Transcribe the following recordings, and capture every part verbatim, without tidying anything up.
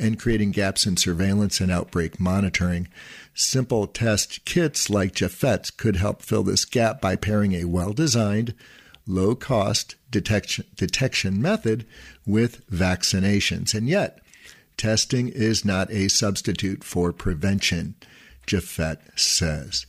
and creating gaps in surveillance and outbreak monitoring. Simple test kits like Japhet's could help fill this gap by pairing a well-designed, low-cost detection, detection method with vaccinations. And yet, testing is not a substitute for prevention, Japhet says.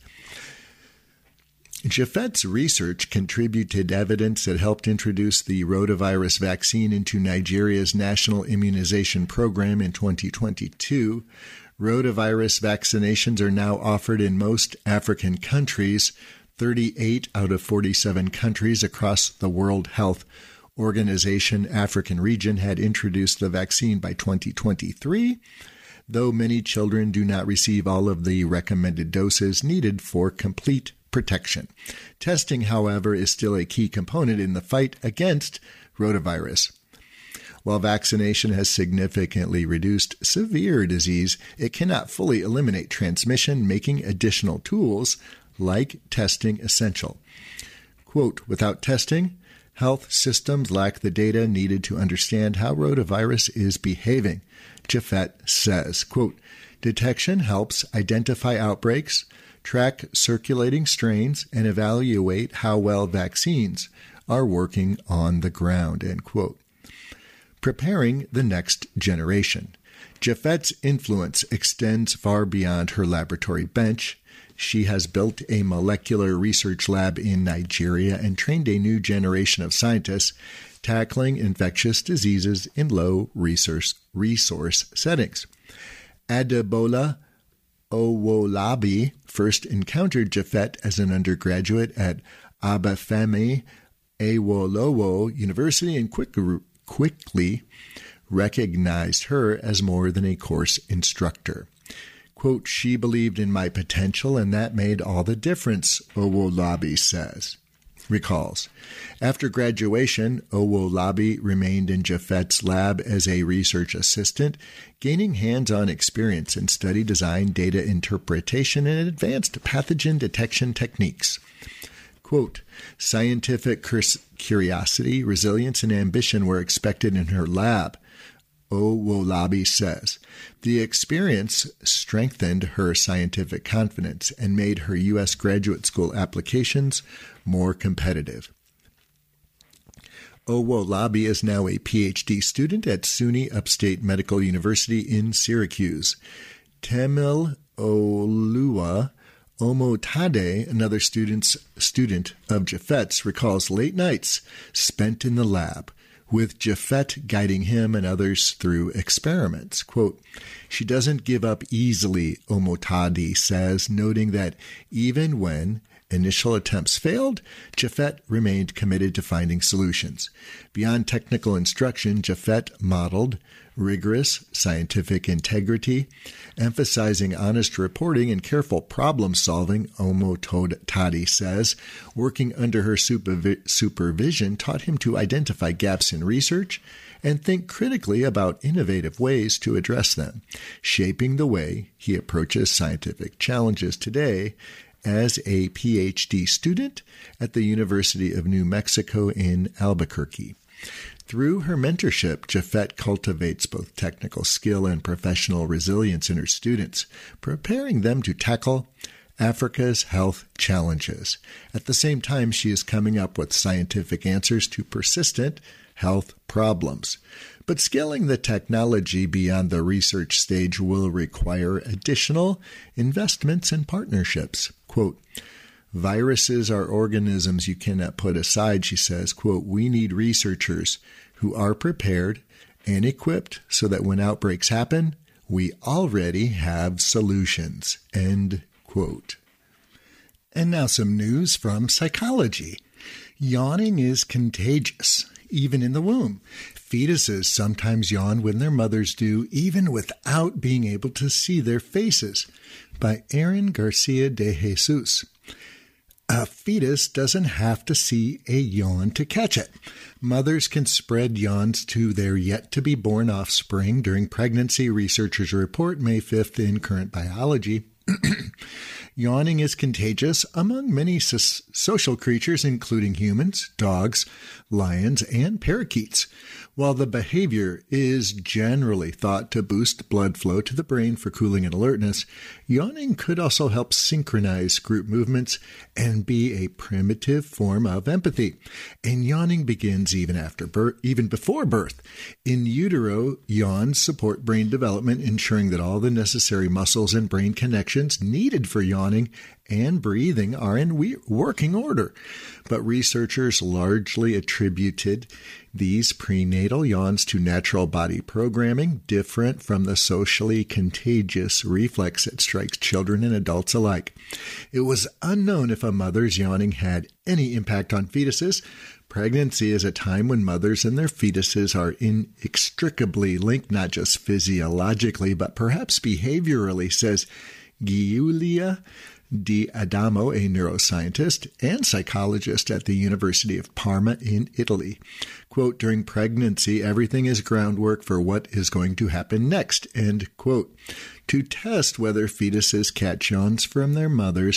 Japhet's research contributed evidence that helped introduce the rotavirus vaccine into Nigeria's national immunization program in twenty twenty-two. Rotavirus vaccinations are now offered in most African countries. thirty-eight out of forty-seven countries across the World Health Organization African region had introduced the vaccine by twenty twenty-three, though many children do not receive all of the recommended doses needed for complete protection. Testing, however, is still a key component in the fight against rotavirus. While vaccination has significantly reduced severe disease, it cannot fully eliminate transmission, making additional tools like testing essential. Quote, without testing, health systems lack the data needed to understand how rotavirus is behaving, Japhet says. Quote, detection helps identify outbreaks, track circulating strains, and evaluate how well vaccines are working on the ground, end quote. Preparing the next generation. Japhet's influence extends far beyond her laboratory bench. She has built a molecular research lab in Nigeria and trained a new generation of scientists tackling infectious diseases in low resource, resource settings. Adebola Owolabi first encountered Japhet as an undergraduate at Obafemi Awolowo University and quick, quickly recognized her as more than a course instructor. Quote, she believed in my potential, and that made all the difference, Owolabi says. Recalls. After graduation, Owolabi remained in Japhet's lab as a research assistant, gaining hands-on experience in study design, data interpretation, and advanced pathogen detection techniques. Quote, scientific curiosity, resilience, and ambition were expected in her lab, Owolabi says. The experience strengthened her scientific confidence and made her U S graduate school applications more competitive. Owolabi is now a P H D student at SUNY Upstate Medical University in Syracuse. Temil Oluwa Omotade, another student's, student of Japhet's, recalls late nights spent in the lab, with Japhet guiding him and others through experiments. Quote, she doesn't give up easily, Omotade says, noting that even when initial attempts failed, Japhet remained committed to finding solutions. Beyond technical instruction, Japhet modeled rigorous scientific integrity, emphasizing honest reporting and careful problem-solving, Omotade says. Working under her supervi- supervision taught him to identify gaps in research and think critically about innovative ways to address them, shaping the way he approaches scientific challenges today as a P H D student at the University of New Mexico in Albuquerque. Through her mentorship, Japhet cultivates both technical skill and professional resilience in her students, preparing them to tackle Africa's health challenges. At the same time, she is coming up with scientific answers to persistent health problems. But scaling the technology beyond the research stage will require additional investments and partnerships. Quote, viruses are organisms you cannot put aside, she says. Quote, we need researchers who are prepared and equipped so that when outbreaks happen, we already have solutions. End quote. And now some news from psychology. Yawning is contagious, even in the womb. Fetuses sometimes yawn when their mothers do, even without being able to see their faces. By Aaron Garcia de Jesus. A fetus doesn't have to see a yawn to catch it. Mothers can spread yawns to their yet-to-be-born offspring during pregnancy, researchers report May fifth in Current Biology. Yawning is contagious among many so- social creatures, including humans, dogs, lions, and parakeets. While the behavior is generally thought to boost blood flow to the brain for cooling and alertness, yawning could also help synchronize group movements and be a primitive form of empathy. And yawning begins even after birth, even before birth. In utero, yawns support brain development, ensuring that all the necessary muscles and brain connections needed for yawning and breathing are in we- working order. But researchers largely attributed these prenatal yawns to natural body programming, different from the socially contagious reflex that strikes children and adults alike. It was unknown if a mother's yawning had any impact on fetuses. Pregnancy is a time when mothers and their fetuses are inextricably linked, not just physiologically, but perhaps behaviorally, says Giulia D'Adamo, a neuroscientist and psychologist at the University of Parma in Italy. Quote, during pregnancy, everything is groundwork for what is going to happen next, end quote. To test whether fetuses catch yawns from their mothers,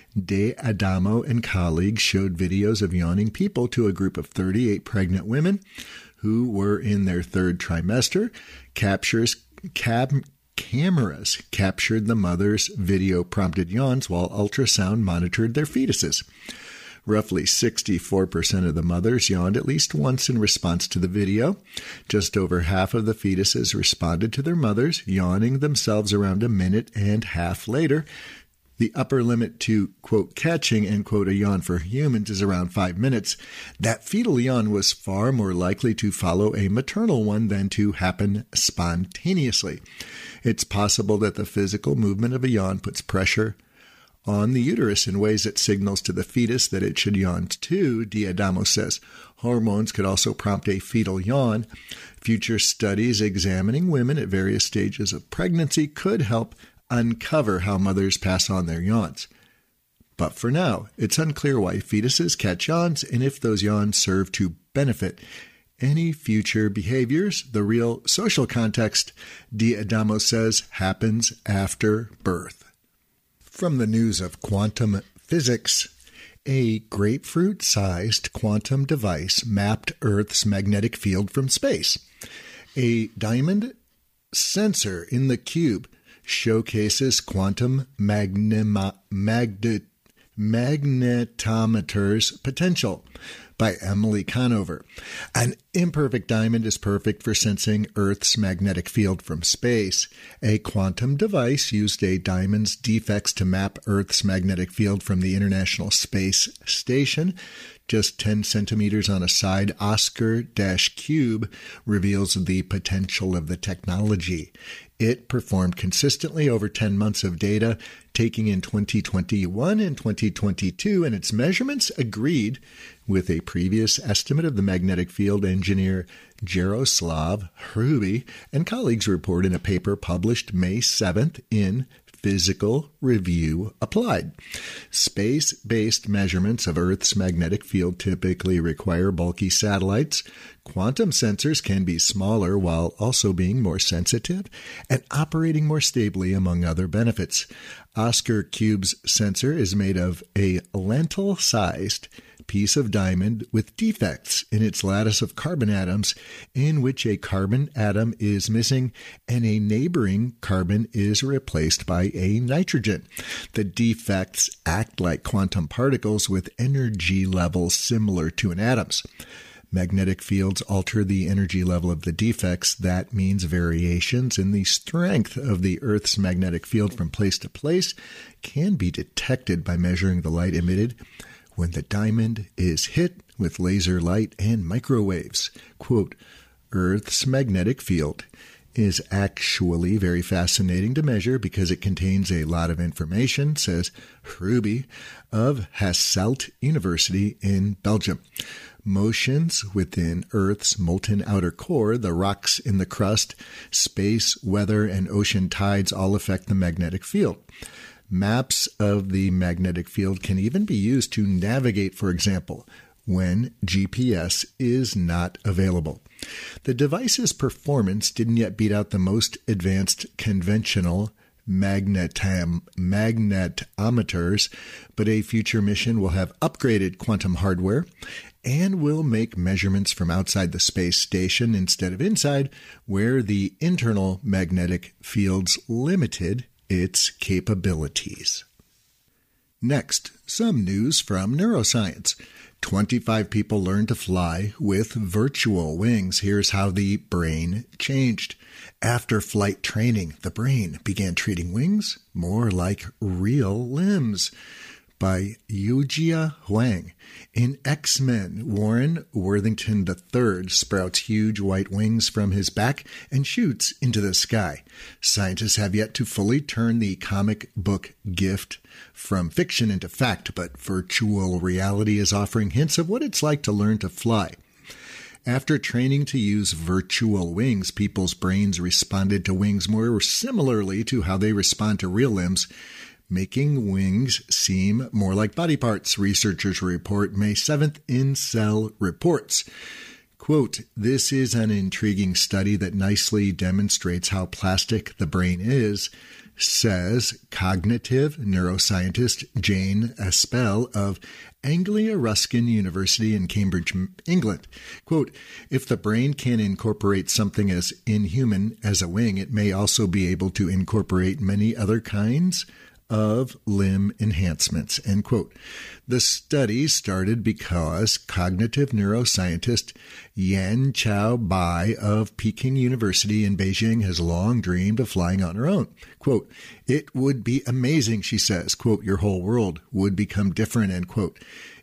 D'Adamo and colleagues showed videos of yawning people to a group of thirty-eight pregnant women who were in their third trimester. Captures cab Cameras captured the mother's video-prompted yawns while ultrasound monitored their fetuses. Roughly sixty-four percent of the mothers yawned at least once in response to the video. Just over half of the fetuses responded to their mothers, yawning themselves around a minute and a half later. The upper limit to, quote, catching, end quote, a yawn for humans is around five minutes. That fetal yawn was far more likely to follow a maternal one than to happen spontaneously. It's possible that the physical movement of a yawn puts pressure on the uterus in ways that signals to the fetus that it should yawn too, D'Adamo says. Hormones could also prompt a fetal yawn. Future studies examining women at various stages of pregnancy could help uncover how mothers pass on their yawns. But for now, it's unclear why fetuses catch yawns and if those yawns serve to benefit any future behaviors. The real social context, D'Adamo says, happens after birth. From the news of quantum physics, a grapefruit-sized quantum device mapped Earth's magnetic field from space. A diamond sensor in the cube showcases quantum magnema, magnet, magnetometer's potential by Emily Conover. An imperfect diamond is perfect for sensing Earth's magnetic field from space. A quantum device used a diamond's defects to map Earth's magnetic field from the International Space Station. Just ten centimeters on a side Oscar-cube reveals the potential of the technology. It performed consistently over ten months of data, taking in twenty twenty-one and twenty twenty-two, and its measurements agreed with a previous estimate of the magnetic field. Engineer Jaroslav Hruby and colleagues report in a paper published May seventh in Physical Review Applied. Space-based measurements of Earth's magnetic field typically require bulky satellites. Quantum sensors can be smaller while also being more sensitive and operating more stably, among other benefits. Oscar-cube's sensor is made of a lentil-sized piece of diamond with defects in its lattice of carbon atoms, in which a carbon atom is missing and a neighboring carbon is replaced by a nitrogen. The defects act like quantum particles with energy levels similar to an atom's. Magnetic fields alter the energy level of the defects. That means variations in the strength of the Earth's magnetic field from place to place can be detected by measuring the light emitted when the diamond is hit with laser light and microwaves. Quote, Earth's magnetic field is actually very fascinating to measure because it contains a lot of information, says Hruby of Hasselt University in Belgium. Motions within Earth's molten outer core, the rocks in the crust, space, weather, and ocean tides all affect the magnetic field. Maps of the magnetic field can even be used to navigate, for example, when G P S is not available. The device's performance didn't yet beat out the most advanced conventional magnetom- magnetometers, but a future mission will have upgraded quantum hardware and will make measurements from outside the space station instead of inside, where the internal magnetic fields limited its capabilities. Next, some news from neuroscience. twenty-five people learned to fly with virtual wings. Here's how the brain changed. After flight training, the brain began treating wings more like real limbs. By Yujia Huang. In X-Men, Warren Worthington the third sprouts huge white wings from his back and shoots into the sky. Scientists have yet to fully turn the comic book gift from fiction into fact, but virtual reality is offering hints of what it's like to learn to fly. After training to use virtual wings, people's brains responded to wings more similarly to how they respond to real limbs, making wings seem more like body parts, researchers report May seventh in Cell Reports. Quote, "This is an intriguing study that nicely demonstrates how plastic the brain is," says cognitive neuroscientist Jane Aspel of Anglia Ruskin University in Cambridge, England. Quote, "If the brain can incorporate something as inhuman as a wing, it may also be able to incorporate many other kinds of limb enhancements," end quote. The study started because cognitive neuroscientist Yan Chao Bai of Peking University in Beijing has long dreamed of flying on her own. Quote, "It would be amazing," she says. Quote, "Your whole world would become different," end quote.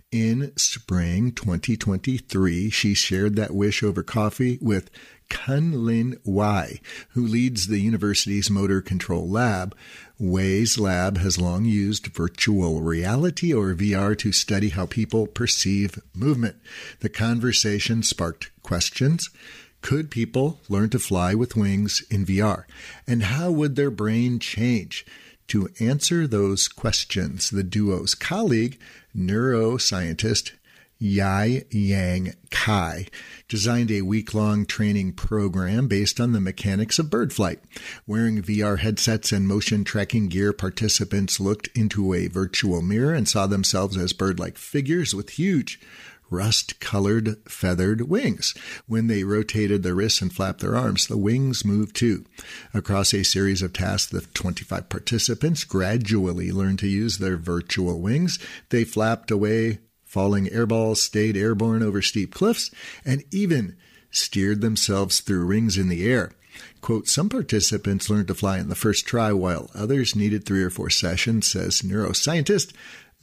In spring twenty twenty-three, she shared that wish over coffee with Kun-Lin Wai, who leads the university's motor control lab. Wai's lab has long used virtual reality or V R to study how people perceive movement. The conversation sparked questions. Could people learn to fly with wings in V R? And how would their brain change? To answer those questions, the duo's colleague, neuroscientist Yai Yang Kai, designed a week-long training program based on the mechanics of bird flight. Wearing V R headsets and motion tracking gear, participants looked into a virtual mirror and saw themselves as bird-like figures with huge rust-colored feathered wings. When they rotated their wrists and flapped their arms, the wings moved too. Across a series of tasks, the twenty-five participants gradually learned to use their virtual wings. They flapped away falling airballs, stayed airborne over steep cliffs, and even steered themselves through rings in the air. Quote, "Some participants learned to fly in the first try, while others needed three or four sessions," says neuroscientist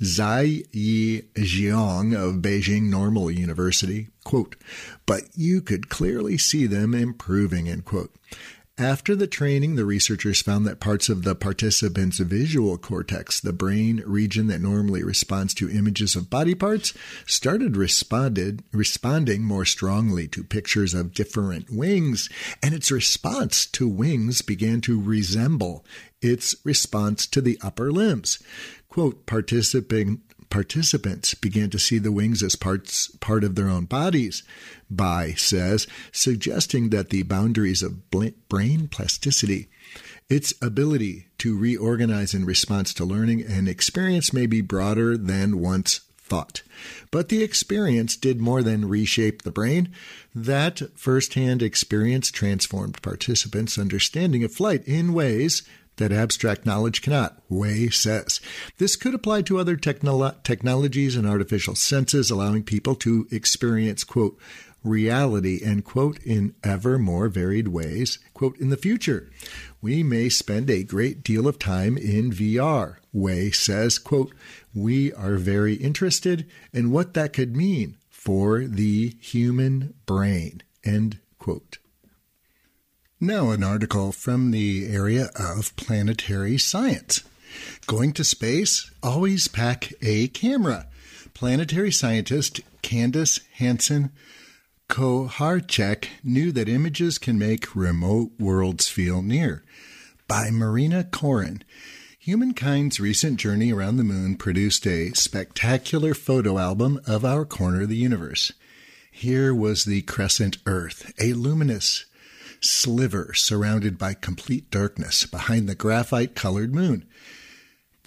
Zai Yi Jiang of Beijing Normal University. Quote, "But you could clearly see them improving," end quote. After the training, the researchers found that parts of the participants' visual cortex, the brain region that normally responds to images of body parts, started responded, responding more strongly to pictures of different wings, and its response to wings began to resemble its response to the upper limbs. Quote, "Participating Participants began to see the wings as parts part of their own bodies," Bai says, suggesting that the boundaries of brain plasticity, its ability to reorganize in response to learning and experience, may be broader than once thought. But the experience did more than reshape the brain. That firsthand experience transformed participants' understanding of flight in ways that abstract knowledge cannot, Wei says. This could apply to other technolo- technologies and artificial senses, allowing people to experience, quote, reality, end quote, in ever more varied ways. Quote, "In the future, we may spend a great deal of time in V R," Wei says. Quote, "We are very interested in what that could mean for the human brain," end quote. Now an article from the area of planetary science. Going to space? Always pack a camera. Planetary scientist Candace Hansen Koharchek knew that images can make remote worlds feel near. By Marina Koren. Humankind's recent journey around the moon produced a spectacular photo album of our corner of the universe. Here was the crescent Earth, a luminous sliver surrounded by complete darkness behind the graphite-colored moon.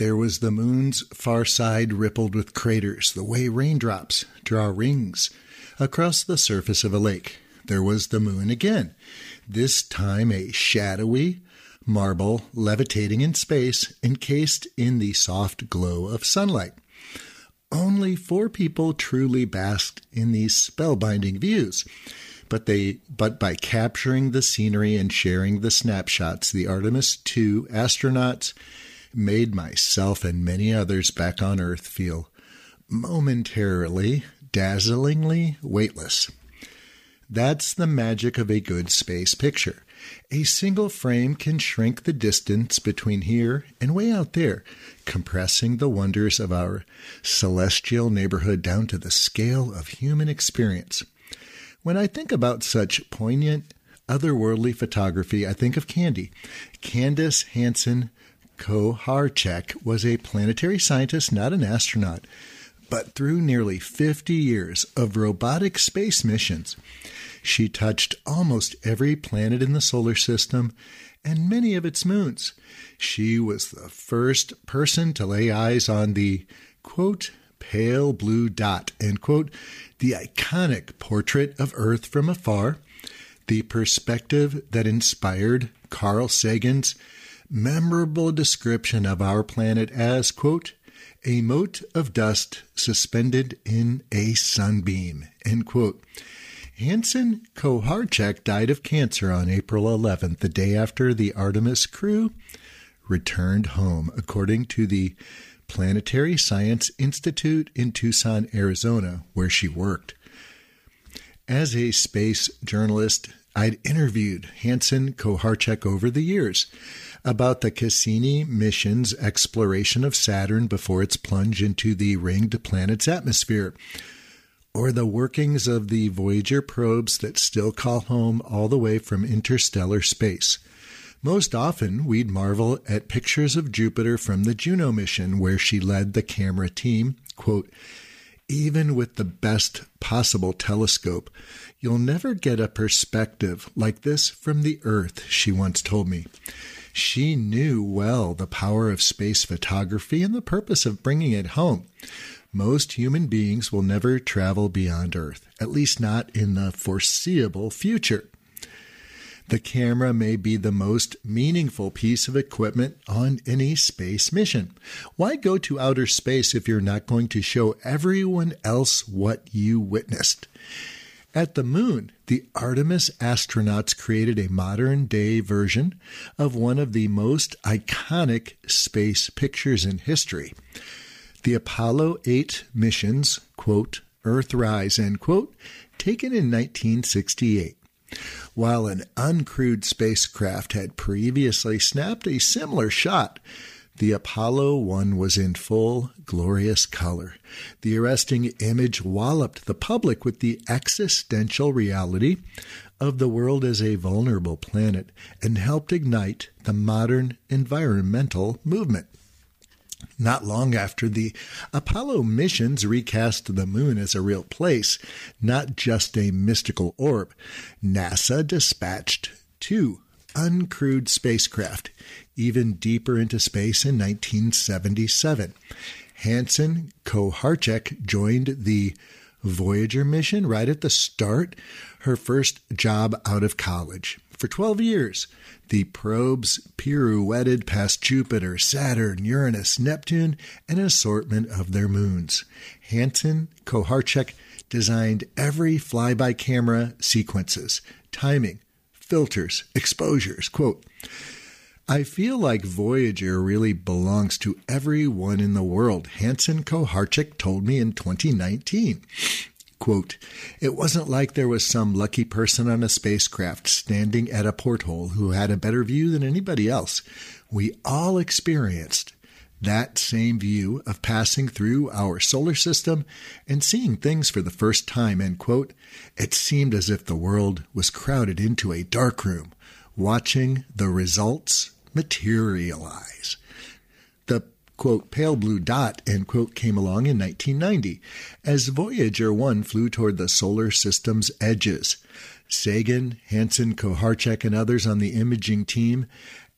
There was the moon's far side rippled with craters, the way raindrops draw rings across the surface of a lake. There was the moon again, this time a shadowy marble levitating in space, encased in the soft glow of sunlight. Only four people truly basked in these spellbinding views. But they, but by capturing the scenery and sharing the snapshots, the Artemis two astronauts made myself and many others back on Earth feel momentarily, dazzlingly weightless. That's the magic of a good space picture. A single frame can shrink the distance between here and way out there, compressing the wonders of our celestial neighborhood down to the scale of human experience. When I think about such poignant, otherworldly photography, I think of Candy. Candace Hansen Koharchek was a planetary scientist, not an astronaut, but through nearly fifty years of robotic space missions, she touched almost every planet in the solar system and many of its moons. She was the first person to lay eyes on the, quote, pale blue dot, end quote, the iconic portrait of Earth from afar, the perspective that inspired Carl Sagan's memorable description of our planet as, quote, a mote of dust suspended in a sunbeam, end quote. Hansen Koharchek died of cancer on April eleventh, the day after the Artemis crew returned home, according to the Planetary Science Institute in Tucson, Arizona, where she worked. As a space journalist, I'd interviewed Hansen Koharchek over the years about the Cassini mission's exploration of Saturn before its plunge into the ringed planet's atmosphere, or the workings of the Voyager probes that still call home all the way from interstellar space. Most often, we'd marvel at pictures of Jupiter from the Juno mission, where she led the camera team, quote, even with the best possible telescope, you'll never get a perspective like this from the Earth, she once told me. She knew well the power of space photography and the purpose of bringing it home. Most human beings will never travel beyond Earth, at least not in the foreseeable future. The camera may be the most meaningful piece of equipment on any space mission. Why go to outer space if you're not going to show everyone else what you witnessed? At the moon, the Artemis astronauts created a modern-day version of one of the most iconic space pictures in history. The Apollo eight mission's, quote, Earthrise, end quote, taken in nineteen sixty-eight. While an uncrewed spacecraft had previously snapped a similar shot, the Apollo one was in full, glorious color. The arresting image walloped the public with the existential reality of the world as a vulnerable planet and helped ignite the modern environmental movement. Not long after, the Apollo missions recast the moon as a real place, not just a mystical orb. NASA dispatched two uncrewed spacecraft even deeper into space in nineteen seventy-seven. Hansen Koharchek joined the Voyager mission right at the start, her first job out of college. For twelve years, the probes pirouetted past Jupiter, Saturn, Uranus, Neptune, and an assortment of their moons. Hansen Koharchek designed every flyby camera sequences, timing, filters, exposures. Quote, I feel like Voyager really belongs to everyone in the world, Hansen Koharchek told me in twenty nineteen. Quote, it wasn't like there was some lucky person on a spacecraft standing at a porthole who had a better view than anybody else. We all experienced that same view of passing through our solar system and seeing things for the first time, end quote. It seemed as if the world was crowded into a dark room, watching the results materialize. The quote, pale blue dot, end quote, came along in nineteen ninety as Voyager one flew toward the solar system's edges. Sagan, Hansen Koharchek, and others on the imaging team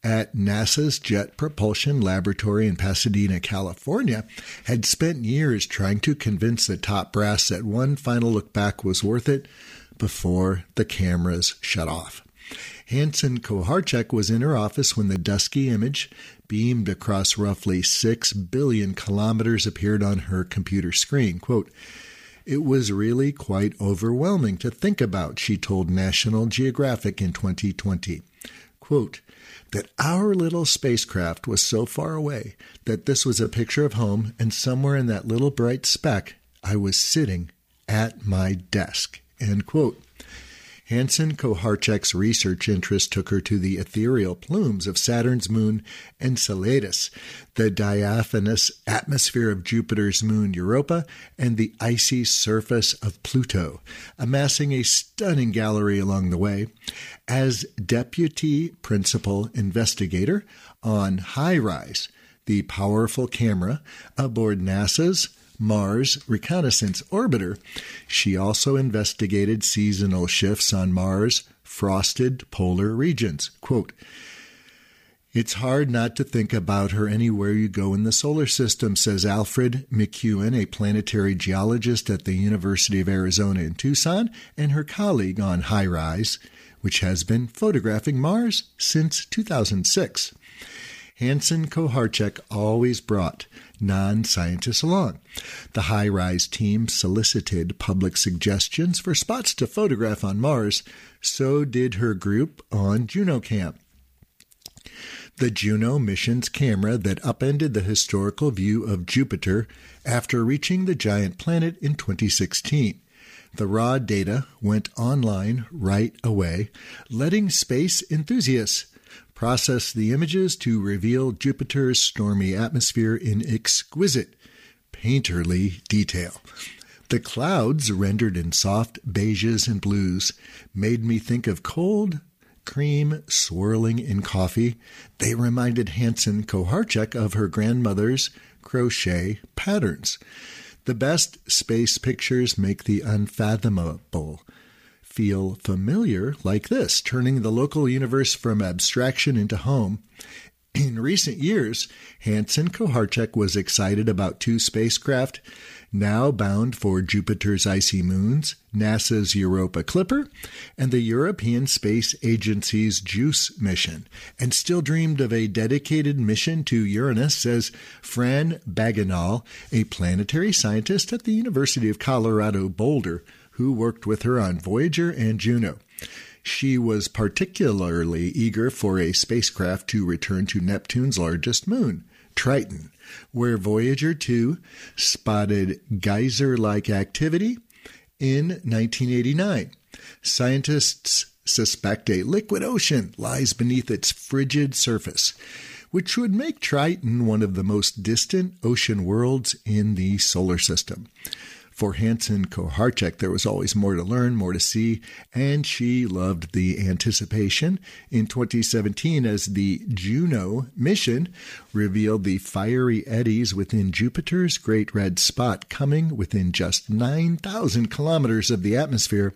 at NASA's Jet Propulsion Laboratory in Pasadena, California, had spent years trying to convince the top brass that one final look back was worth it before the cameras shut off. Hansen Koharchuk was in her office when the dusky image, beamed across roughly six billion kilometers, appeared on her computer screen. Quote, "It was really quite overwhelming to think about," she told National Geographic in twenty twenty. Quote, "that our little spacecraft was so far away that this was a picture of home, and somewhere in that little bright speck, I was sitting at my desk." End quote. Hansen Koharchuk's research interest took her to the ethereal plumes of Saturn's moon Enceladus, the diaphanous atmosphere of Jupiter's moon Europa, and the icy surface of Pluto, amassing a stunning gallery along the way. As deputy principal investigator on HiRISE, the powerful camera aboard NASA's Mars Reconnaissance Orbiter, she also investigated seasonal shifts on Mars' frosted polar regions. Quote, "It's hard not to think about her anywhere you go in the solar system," says Alfred McEwen, a planetary geologist at the University of Arizona in Tucson, and her colleague on HiRISE, which has been photographing Mars since two thousand six. Hansen Koharchuk always brought non-scientists along. The HiRISE team solicited public suggestions for spots to photograph on Mars. So did her group on JunoCam, the Juno mission's camera that upended the historical view of Jupiter after reaching the giant planet in twenty sixteen. The raw data went online right away, letting space enthusiasts process the images to reveal Jupiter's stormy atmosphere in exquisite, painterly detail. The clouds, rendered in soft beiges and blues, made me think of cold cream swirling in coffee. They reminded Hansen Koharchuk of her grandmother's crochet patterns. The best space pictures make the unfathomable feel familiar, like this, turning the local universe from abstraction into home. In recent years, Hansen Koharchuk was excited about two spacecraft now bound for Jupiter's icy moons, NASA's Europa Clipper and the European Space Agency's JUICE mission, and still dreamed of a dedicated mission to Uranus, says Fran Bagenal, a planetary scientist at the University of Colorado Boulder, who worked with her on Voyager and Juno. She was particularly eager for a spacecraft to return to Neptune's largest moon, Triton, where Voyager two spotted geyser-like activity in nineteen eighty-nine. Scientists suspect a liquid ocean lies beneath its frigid surface, which would make Triton one of the most distant ocean worlds in the solar system. For Hansen Koharchuk, there was always more to learn, more to see, and she loved the anticipation. In twenty seventeen, as the Juno mission revealed the fiery eddies within Jupiter's Great Red Spot coming within just nine thousand kilometers of the atmosphere,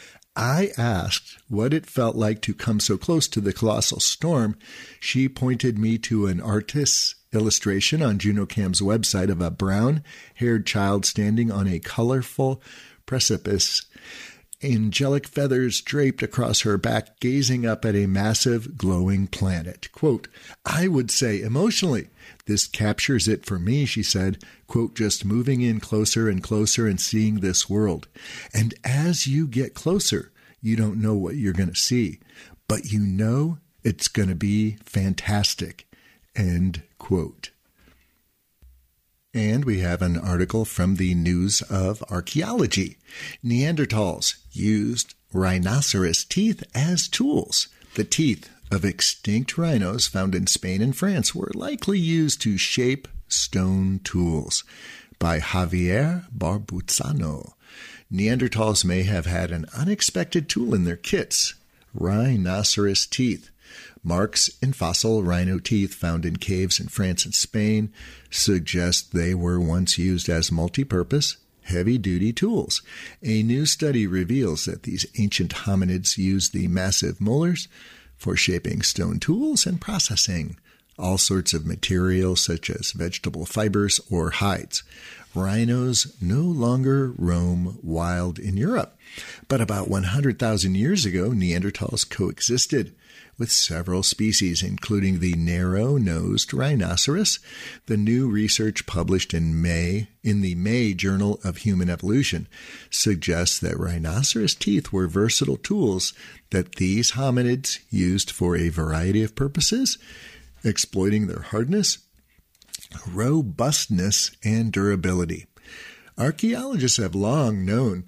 I asked what it felt like to come so close to the colossal storm. She pointed me to an artist's illustration on JunoCam's website of a brown-haired child standing on a colorful precipice, angelic feathers draped across her back, gazing up at a massive, glowing planet. Quote, "I would say emotionally, this captures it for me," she said, quote, "just moving in closer and closer and seeing this world. And as you get closer, you don't know what you're going to see, but you know it's going to be fantastic." End quote. And we have an article from the News of Archaeology. Neanderthals used rhinoceros teeth as tools. The teeth of extinct rhinos found in Spain and France were likely used to shape stone tools. By Javier Barbuzzano. Neanderthals may have had an unexpected tool in their kits, rhinoceros teeth. Marks in fossil rhino teeth found in caves in France and Spain suggest they were once used as multi-purpose, heavy-duty tools. A new study reveals that these ancient hominids used the massive molars for shaping stone tools and processing all sorts of materials such as vegetable fibers or hides. Rhinos no longer roam wild in Europe, but about one hundred thousand years ago, Neanderthals coexisted with several species, including the narrow-nosed rhinoceros. The new research published in May in the May Journal of Human Evolution suggests that rhinoceros teeth were versatile tools that these hominids used for a variety of purposes, exploiting their hardness, robustness, and durability. Archaeologists have long known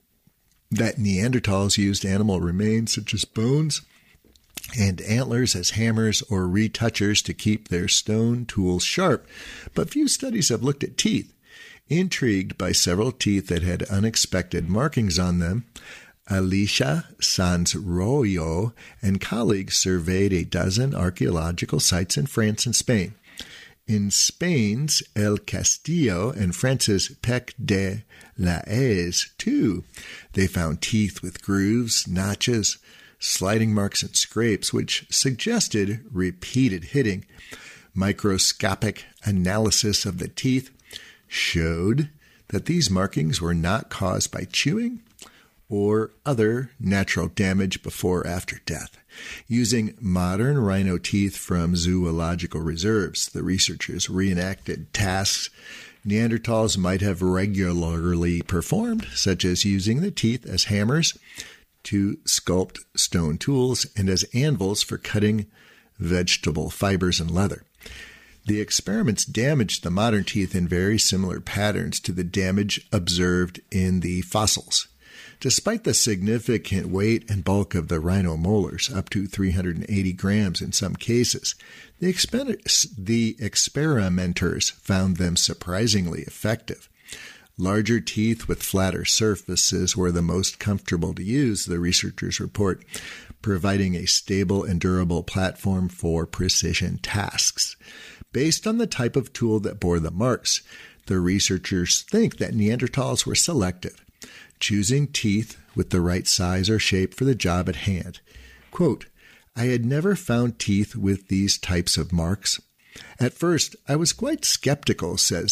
that Neanderthals used animal remains such as bones and antlers as hammers or retouchers to keep their stone tools sharp, but few studies have looked at teeth. Intrigued by several teeth that had unexpected markings on them, Alicia Sansroyo and colleagues surveyed a dozen archaeological sites in France and Spain. In Spain's El Castillo and France's Pec de la Haye, too, they found teeth with grooves, notches, sliding marks, and scrapes, which suggested repeated hitting. Microscopic analysis of the teeth showed that these markings were not caused by chewing or other natural damage before or after death. Using modern rhino teeth from zoological reserves, the researchers reenacted tasks Neanderthals might have regularly performed, such as using the teeth as hammers to sculpt stone tools and as anvils for cutting vegetable fibers and leather. The experiments damaged the modern teeth in very similar patterns to the damage observed in the fossils. Despite the significant weight and bulk of the rhino molars, up to three hundred eighty grams in some cases, the, exper- the experimenters found them surprisingly effective. Larger teeth with flatter surfaces were the most comfortable to use, the researchers report, providing a stable and durable platform for precision tasks. Based on the type of tool that bore the marks, the researchers think that Neanderthals were selective, choosing teeth with the right size or shape for the job at hand. Quote, I had never found teeth with these types of marks. At first, I was quite skeptical, says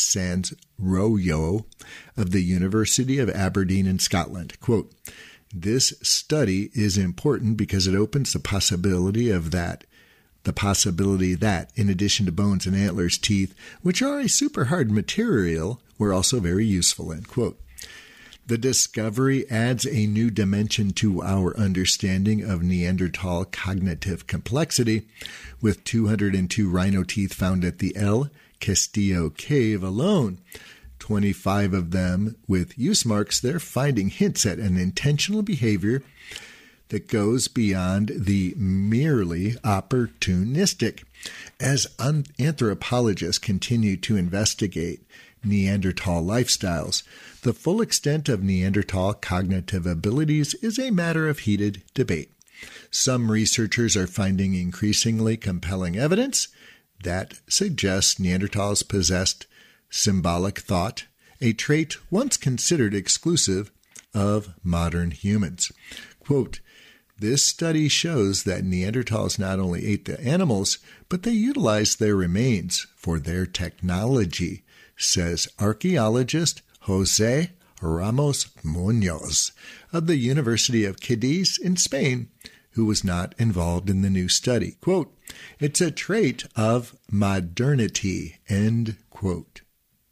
Sansroyo of the University of Aberdeen in Scotland. Quote, this study is important because it opens the possibility of that, the possibility that, in addition to bones and antlers, teeth, which are a super hard material, were also very useful, end quote. The discovery adds a new dimension to our understanding of Neanderthal cognitive complexity, with two hundred two rhino teeth found at the El Castillo cave alone. twenty-five of them with use marks. They're finding hints at an intentional behavior that goes beyond the merely opportunistic. As anthropologists continue to investigate Neanderthal lifestyles, the full extent of Neanderthal cognitive abilities is a matter of heated debate. Some researchers are finding increasingly compelling evidence that suggests Neanderthals possessed symbolic thought, a trait once considered exclusive of modern humans. Quote, this study shows that Neanderthals not only ate the animals, but they utilized their remains for their technology, says archaeologist Jose Ramos Munoz of the University of Cadiz in Spain, who was not involved in the new study. Quote, it's a trait of modernity, end quote.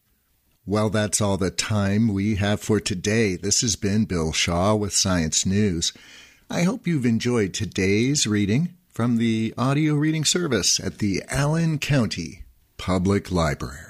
Well, that's all the time we have for today. This has been Bill Shaw with Science News. I hope you've enjoyed today's reading from the audio reading service at the Allen County Public Library.